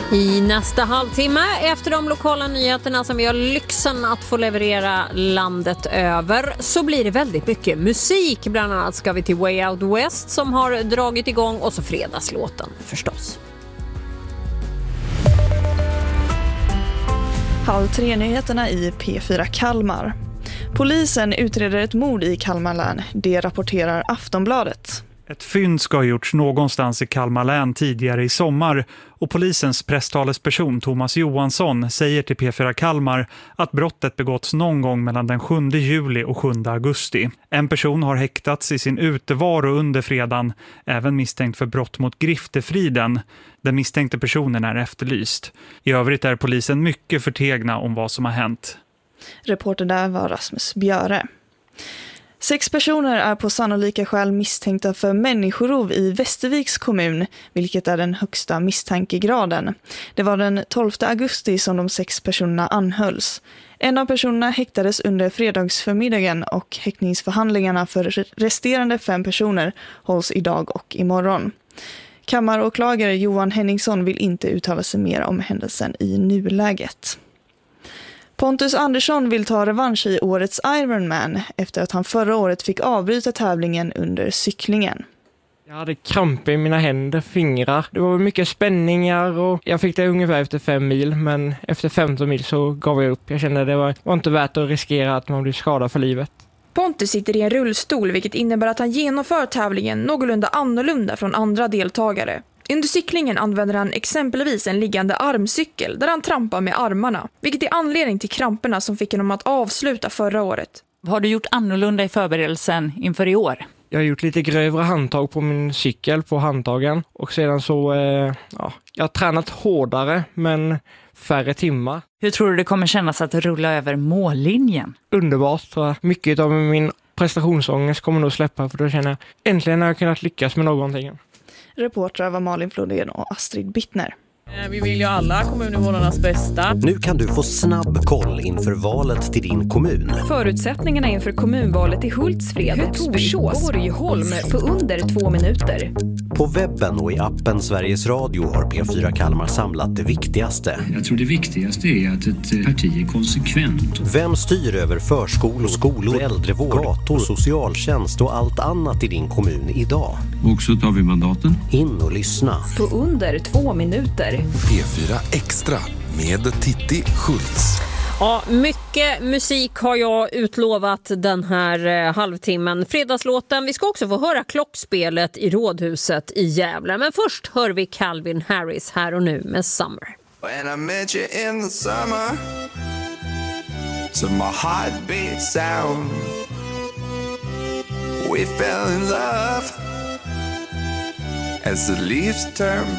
I nästa halvtimme efter de lokala nyheterna som vi har lyxen att få leverera landet över så blir det väldigt mycket musik. Bland annat ska vi till Way Out West som har dragit igång och så fredagslåten förstås. 2:30-nyheterna i P4 Kalmar. Polisen utreder ett mord i Kalmar län. Det rapporterar Aftonbladet. Ett fynd ska ha gjorts någonstans i Kalmar län tidigare i sommar och polisens presstalesperson Thomas Johansson säger till P4 Kalmar att brottet begåtts någon gång mellan den 7 juli och 7 augusti. En person har häktats i sin utevaro under fredagen, även misstänkt för brott mot griftefriden. Den misstänkte personen är efterlyst. I övrigt är polisen mycket förtegna om vad som har hänt. Reporter där var Rasmus Björe. 6 personer är på sannolika skäl misstänkta för människorov i Västerviks kommun, vilket är den högsta misstankegraden. Det var den 12 augusti som de 6 personerna anhölls. En av personerna häktades under fredagsförmiddagen och häktningsförhandlingarna för resterande 5 personer hålls idag och imorgon. Kammaråklagare Johan Henningsson vill inte uttala sig mer om händelsen i nuläget. Pontus Andersson vill ta revansch i årets Ironman efter att han förra året fick avbryta tävlingen under cyklingen. Jag hade kramp i mina händer, fingrar. Det var mycket spänningar och jag fick det ungefär efter 5 mil. Men efter 15 mil så gav jag upp. Jag kände att det var inte värt att riskera att man blir skadad för livet. Pontus sitter i en rullstol vilket innebär att han genomför tävlingen någorlunda annorlunda från andra deltagare. Under cyklingen använder han exempelvis en liggande armcykel där han trampar med armarna, vilket är anledning till kramperna som fick honom att avsluta förra året. Vad har du gjort annorlunda i förberedelsen inför i år? Jag har gjort lite grövre handtag på min cykel på handtagen och sedan så, jag har tränat hårdare men färre timmar. Hur tror du det kommer kännas att rulla över mållinjen? Underbart, tror jag. Mycket av min prestationsångest kommer nog släppa för då känner jag äntligen har jag kunnat lyckas med någonting. Reportrar var Malin Flodén och Astrid Bittner. Vi vill ju alla kommuninvånarnas bästa. Nu kan du få snabb koll inför valet till din kommun. Förutsättningarna inför kommunvalet i Hultsfred, Torsås, Borgholm på under 2 minuter. På webben och i appen Sveriges Radio har P4 Kalmar samlat det viktigaste. Jag tror det viktigaste är att ett parti är konsekvent. Vem styr över förskolor, skolor, äldrevård, gator, socialtjänst och allt annat i din kommun idag? Och så tar vi mandaten. In och lyssna. På under 2 minuter. P4 Extra med Titti Schultz. Ja, mycket musik har jag utlovat den här halvtimmen. Fredagslåten. Vi ska också få höra klockspelet i Rådhuset i Gävle. Men först hör vi Calvin Harris här och nu med Summer. When I met you in the summer, to my heartbeat sound, we fell in love as the leaves turn